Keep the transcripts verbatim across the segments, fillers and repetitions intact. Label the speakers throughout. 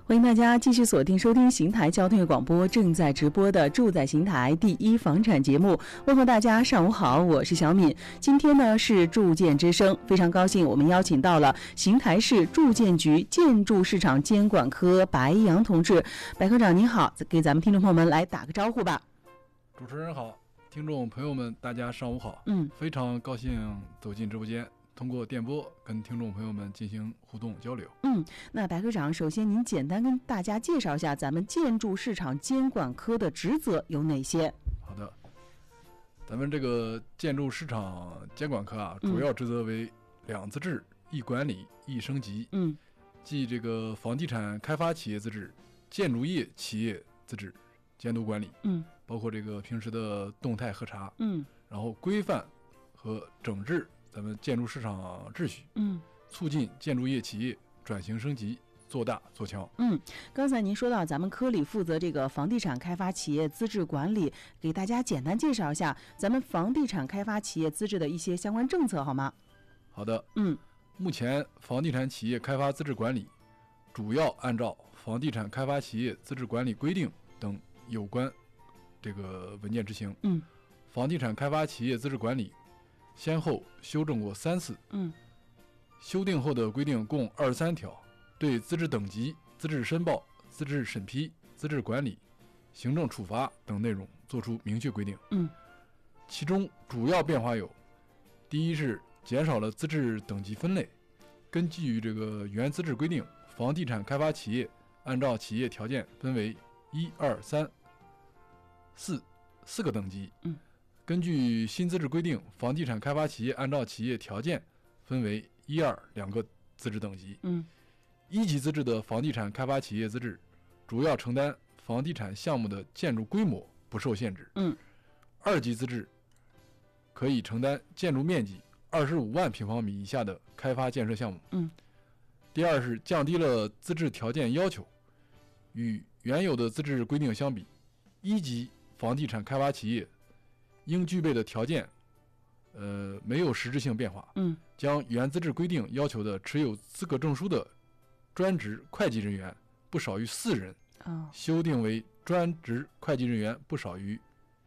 Speaker 1: 欢迎大家继续锁定收听邢台交通广播正在直播的住在邢台第一房产节目。问候大家上午好，我是小敏。今天呢是住建之声，非常高兴我们邀请到了邢台市住建局建筑市场监管科白杨同志。白科长您好，给咱们听众朋友们来打个招呼吧。
Speaker 2: 主持人好，听众朋友们大家上午好。
Speaker 1: 嗯，
Speaker 2: 非常高兴走进直播间，通过电波跟听众朋友们进行互动交流。
Speaker 1: 嗯，那白科长，首先您简单跟大家介绍一下咱们建筑市场监管科的职责有哪些？
Speaker 2: 好的，咱们这个建筑市场监管科啊，
Speaker 1: 嗯、
Speaker 2: 主要职责为两资质、一管理、一升级。
Speaker 1: 嗯，
Speaker 2: 即这个房地产开发企业资质、建筑业企业资质监督管理。
Speaker 1: 嗯，
Speaker 2: 包括这个平时的动态核查。
Speaker 1: 嗯，
Speaker 2: 然后规范和整治咱们建筑市场秩序。
Speaker 1: 嗯，
Speaker 2: 促进建筑业企业转型升级，做大做强。
Speaker 1: 嗯，刚才您说到咱们科里负责这个房地产开发企业资质管理，给大家简单介绍一下咱们房地产开发企业资质的一些相关政策好吗？
Speaker 2: 好的。
Speaker 1: 嗯，
Speaker 2: 目前房地产企业开发资质管理主要按照房地产开发企业资质管理规定等有关这个文件执行。
Speaker 1: 嗯，
Speaker 2: 房地产开发企业资质管理先后修正过三次。
Speaker 1: 嗯，
Speaker 2: 修订后的规定共二十三条，对资质等级、资质申报、资质审批、资质管理、行政处罚等内容作出明确规定。
Speaker 1: 嗯，
Speaker 2: 其中主要变化有：第一是减少了资质等级分类，根据这个原资质规定，房地产开发企业按照企业条件分为一二三四四个等级。
Speaker 1: 嗯，根
Speaker 2: 据新资质规定，房地产开发企业按照企业条件分为一二两个资质等级。
Speaker 1: 嗯，
Speaker 2: 一级资质的房地产开发企业资质，主要承担房地产项目的建筑规模不受限制。
Speaker 1: 嗯，
Speaker 2: 二级资质可以承担建筑面积二十五万平方米以下的开发建设项目。
Speaker 1: 嗯，
Speaker 2: 第二是降低了资质条件要求，与原有的资质规定相比，一级房地产开发企业应具备的条件呃，没有实质性变化。
Speaker 1: 嗯，
Speaker 2: 将原资质规定要求的持有资格证书的专职会计人员不少于四人，
Speaker 1: 哦，
Speaker 2: 修订为专职会计人员不少于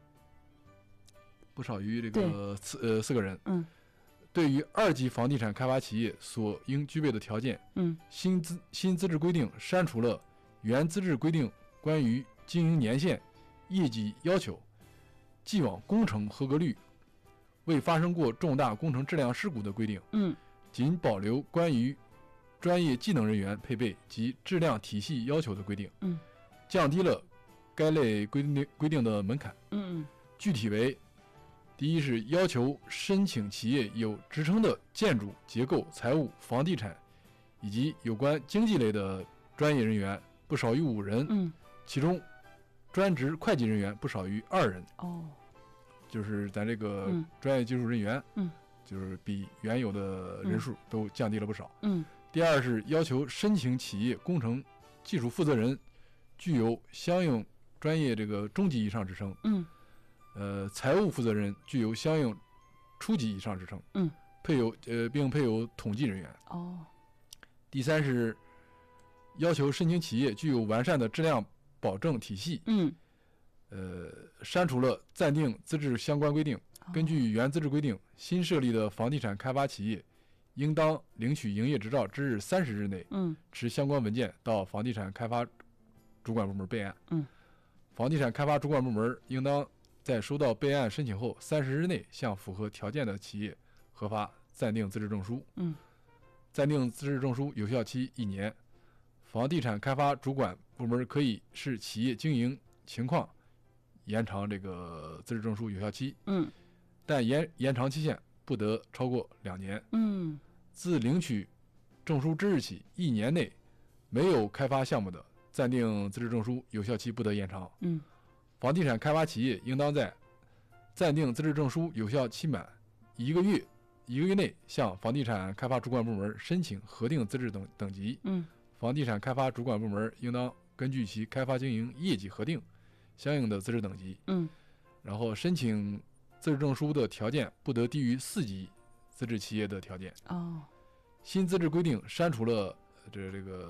Speaker 2: 不少于这个四呃四个人。
Speaker 1: 嗯，
Speaker 2: 对于二级房地产开发企业所应具备的条件，
Speaker 1: 嗯，
Speaker 2: 新资新资质规定删除了原资质规定关于经营年限、业绩要求、既往工程合格率、未发生过重大工程质量事故的规定。
Speaker 1: 嗯，
Speaker 2: 仅保留关于专业技能人员配备及质量体系要求的规定。
Speaker 1: 嗯，
Speaker 2: 降低了该类规定规定的门槛。
Speaker 1: 嗯，
Speaker 2: 具体为：第一是要求申请企业有职称的建筑、结构、财务、房地产以及有关经济类的专业人员不少于五人。
Speaker 1: 嗯，
Speaker 2: 其中专职会计人员不少于二人。
Speaker 1: 哦，
Speaker 2: 就是咱这个专业技术人员，
Speaker 1: 嗯，
Speaker 2: 就是比原有的人数都降低了不少。
Speaker 1: 嗯，
Speaker 2: 第二是要求申请企业工程技术负责人具有相应专业这个中级以上职称。
Speaker 1: 嗯，
Speaker 2: 呃，财务负责人具有相应初级以上职称。
Speaker 1: 嗯，
Speaker 2: 配有呃并配有统计人员。
Speaker 1: 哦。
Speaker 2: 第三是要求申请企业具有完善的质量保证体系。
Speaker 1: 嗯。
Speaker 2: 呃，删除了暂定资质相关规定。根据原资质规定，新设立的房地产开发企业应当领取营业执照之日三十日内，
Speaker 1: 嗯，
Speaker 2: 持相关文件到房地产开发主管部门备案。
Speaker 1: 嗯，
Speaker 2: 房地产开发主管部门应当在收到备案申请后三十日内，向符合条件的企业核发暂定资质证书。
Speaker 1: 嗯，
Speaker 2: 暂定资质证书有效期一年。房地产开发主管部门可以视企业经营情况延长这个资质证书有效期。
Speaker 1: 嗯，
Speaker 2: 但延延长期限不得超过两年。
Speaker 1: 嗯，
Speaker 2: 自领取证书之日起一年内没有开发项目的，暂定资质证书有效期不得延长。
Speaker 1: 嗯，
Speaker 2: 房地产开发企业应当在暂定资质证书有效期满一个月一个月内向房地产开发主管部门申请核定资质等等级。
Speaker 1: 嗯，
Speaker 2: 房地产开发主管部门应当根据其开发经营业绩核定相应的资质等级。
Speaker 1: 嗯，
Speaker 2: 然后申请资质证书的条件不得低于四级资质企业的条件。
Speaker 1: 哦，
Speaker 2: 新资质规定删除了这这个